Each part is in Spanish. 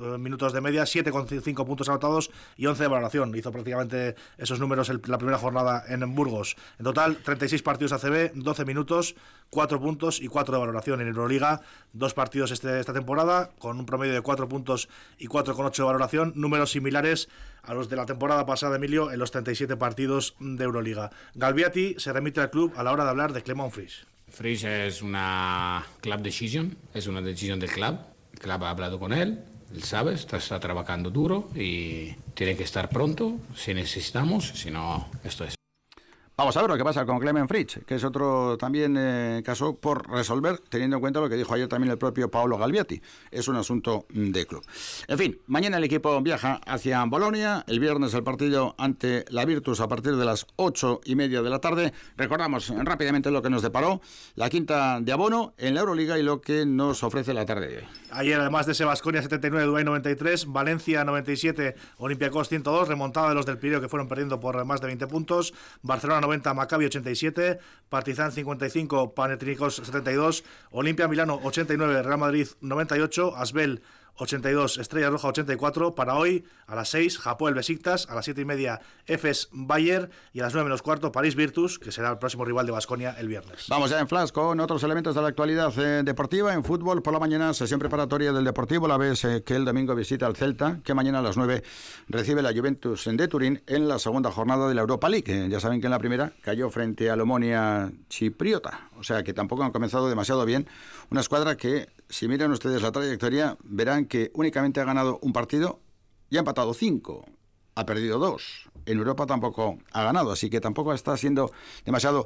minutos de media, 7,5 puntos anotados y 11 de valoración. Hizo prácticamente esos números la primera jornada en Burgos. En total, 36 partidos ACB, 12 minutos, 4 puntos y 4 de valoración. En Euroliga, 2 partidos esta temporada, con un promedio de 4 puntos y 4,8 de valoración, números similares a los de la temporada pasada, Emilio, en los 37 partidos de Euroliga. Galbiati se remite al club a la hora de hablar de Clement Fritsch. Fritsch es una club decision, es una decisión del club. El club ha hablado con él sabe, está trabajando duro y tiene que estar pronto si necesitamos, si no, esto es. Vamos a ver lo que pasa con Clement Fritsch, que es otro también caso por resolver, teniendo en cuenta lo que dijo ayer también el propio Paolo Galbiati. Es un asunto de club. En fin, mañana el equipo viaja hacia Bolonia, el viernes el partido ante la Virtus a partir de las 8:30 de la tarde. Recordamos rápidamente lo que nos deparó la quinta de abono en la Euroliga y lo que nos ofrece la tarde de hoy. Ayer, además de ese Baskonia 79, Dubái 93, Valencia 97, Olympiacos 102, remontada de los del Pireo que fueron perdiendo por más de 20 puntos, Barcelona 90, Maccabi 87, Partizan 55, Panathinaikos 72, Olimpia Milano 89, Real Madrid 98, Asbel 82, Estrella Roja 84. Para hoy, a las 6, Hapoel Besiktas, a las 7:30, Efes Bayer y a las 9 menos cuarto, París Virtus, que será el próximo rival de Baskonia el viernes. Vamos ya en flash con otros elementos de la actualidad deportiva. En fútbol, por la mañana, sesión preparatoria del Deportivo La vez que el domingo visita al Celta, que mañana a las 9 recibe la Juventus de Turín en la segunda jornada de la Europa League. Ya saben que en la primera cayó frente al Omonia chipriota, o sea que tampoco han comenzado demasiado bien. Una escuadra que, si miran ustedes la trayectoria, verán que únicamente ha ganado un partido y ha empatado 5, ha perdido 2. En Europa tampoco ha ganado, así que tampoco está siendo demasiado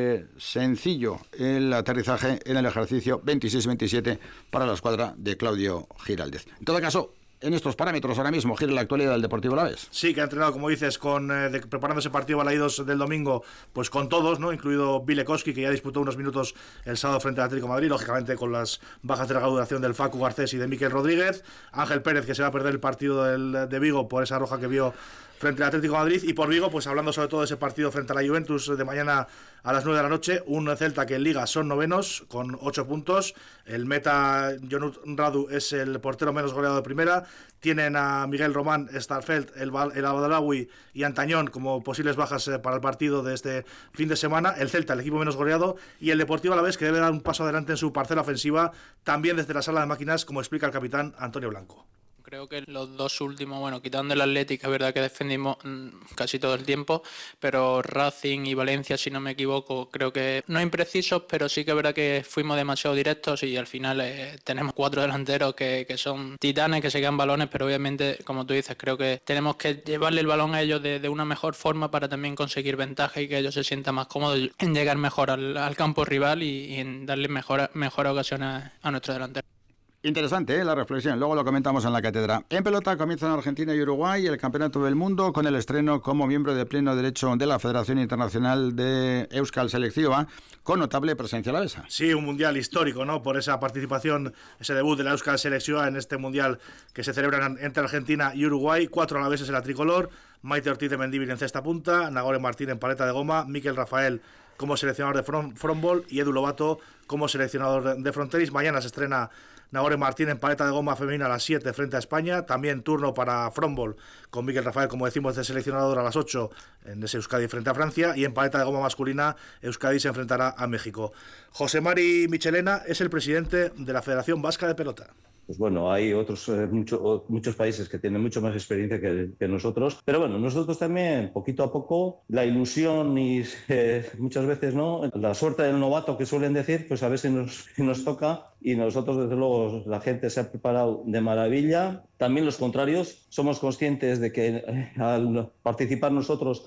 sencillo el aterrizaje en el ejercicio 26-27 para la escuadra de Claudio Giraldez. En todo caso, en estos parámetros ahora mismo gira la actualidad del Deportivo Alavés. Sí, que ha entrenado, como dices, preparando ese partido Balaidos del domingo, pues con todos, ¿no? Incluido Bilekoski, que ya disputó unos minutos el sábado frente al Atlético de Madrid, lógicamente con las bajas de larga duración del Facu Garcés y de Miquel Rodríguez, Ángel Pérez, que se va a perder el partido de Vigo por esa roja que vio frente al Atlético de Madrid, y por Vigo, pues hablando sobre todo de ese partido frente a la Juventus de mañana a las 9 de la noche, un Celta que en Liga son novenos con 8 puntos, el meta Jonut Radu es el portero menos goleado de primera, tienen a Miguel Román, Starfelt, el Abdalawi y Antañón como posibles bajas para el partido de este fin de semana, el Celta el equipo menos goleado y el Deportivo Alavés que debe dar un paso adelante en su parcela ofensiva, también desde la sala de máquinas, como explica el capitán Antonio Blanco. Creo que los dos últimos, bueno, quitando el Atlético, es verdad que defendimos casi todo el tiempo, pero Racing y Valencia, si no me equivoco, creo que no imprecisos, pero sí que es verdad que fuimos demasiado directos y al final tenemos 4 delanteros que son titanes, que se quedan balones, pero obviamente, como tú dices, creo que tenemos que llevarle el balón a ellos de una mejor forma para también conseguir ventaja y que ellos se sientan más cómodos en llegar mejor al campo rival y en darle mejor ocasiones a nuestro delantero. Interesante, la reflexión, luego lo comentamos en la cátedra. En pelota comienzan Argentina y Uruguay el Campeonato del Mundo con el estreno como miembro de pleno derecho de la Federación Internacional de Euskal Selekzioa, con notable presencia alavesa. Sí, un mundial histórico, ¿no? Por esa participación, ese debut de la Euskal Selekzioa en este mundial que se celebra entre Argentina y Uruguay. 4 alaveses en la tricolor, Maite Ortiz de Mendívil en cesta punta, Nagore Martín en paleta de goma, Miquel Rafael como seleccionador de frontball y Edu Lobato como seleccionador de fronteris. Mañana se estrena Nagore Martín en paleta de goma femenina a las 7 frente a España. También turno para frontball con Miquel Rafael, como decimos, de seleccionador a las 8 en ese Euskadi frente a Francia. Y en paleta de goma masculina, Euskadi se enfrentará a México. José Mari Michelena es el presidente de la Federación Vasca de Pelota. Pues bueno, hay otros muchos países que tienen mucho más experiencia que nosotros, pero bueno, nosotros también, poquito a poco, la ilusión y muchas veces no, la suerte del novato que suelen decir, pues a ver si nos toca, y nosotros desde luego la gente se ha preparado de maravilla. También los contrarios, somos conscientes de que al participar nosotros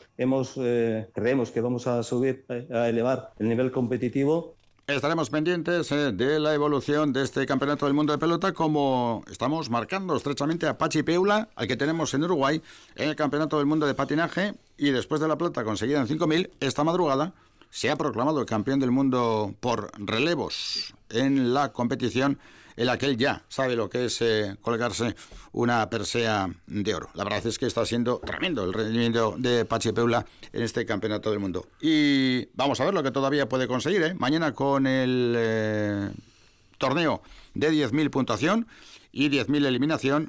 creemos que vamos a subir, a elevar el nivel competitivo. Estaremos pendientes de la evolución de este Campeonato del Mundo de Pelota, como estamos marcando estrechamente a Pachi Peula, al que tenemos en Uruguay, en el Campeonato del Mundo de Patinaje, y después de la plata conseguida en 5.000, esta madrugada se ha proclamado el campeón del mundo por relevos en la competición en la que él ya sabe lo que es colgarse una persea de oro. La verdad es que está siendo tremendo el rendimiento de Pachi Peula en este Campeonato del Mundo. Y vamos a ver lo que todavía puede conseguir, mañana con el torneo de 10.000 puntuación y 10.000 eliminación